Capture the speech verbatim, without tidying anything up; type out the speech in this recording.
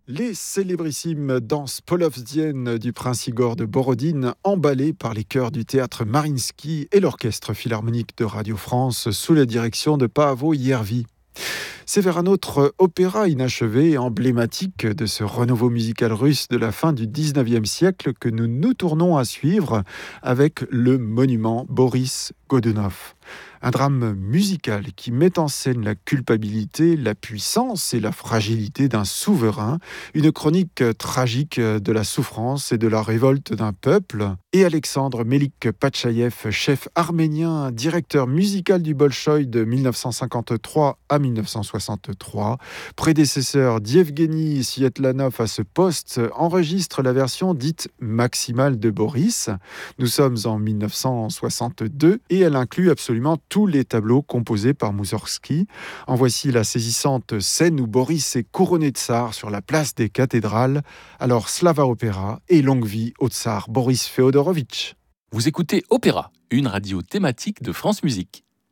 Les célébrissimes danses polovziennes du prince Igor de Borodine, emballées par les chœurs du théâtre Mariinsky et l'orchestre philharmonique de Radio France sous la direction de Paavo Järvi. C'est vers un autre opéra inachevé et emblématique de ce renouveau musical russe de la fin du dix-neuvième siècle que nous nous tournons à suivre avec le monument Boris Godunov. Un drame musical qui met en scène la culpabilité, la puissance et la fragilité d'un souverain, une chronique tragique de la souffrance et de la révolte d'un peuple. Et Alexandre Melik-Patchaïev, chef arménien, directeur musical du Bolchoï de dix-neuf cent cinquante-trois à dix-neuf cent soixante-trois, prédécesseur d'Yevgeny Svietlanov à ce poste, enregistre la version dite maximale de Boris. Nous sommes en dix-neuf cent soixante-deux et elle inclut absolument tous les tableaux composés par Moussorgsky. En voici la saisissante scène où Boris est couronné tsar sur la place des cathédrales. Alors Slava Opéra et longue vie au tsar Boris Féodorovitch. Vous écoutez Opéra, une radio thématique de France Musique.